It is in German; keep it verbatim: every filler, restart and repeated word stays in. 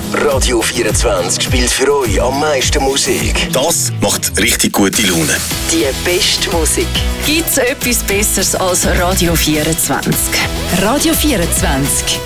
Radio vierundzwanzig spielt für euch am meisten Musik. Das macht richtig gute Laune. Die beste Musik. Gibt's etwas Besseres als Radio vierundzwanzig? Radio vierundzwanzig.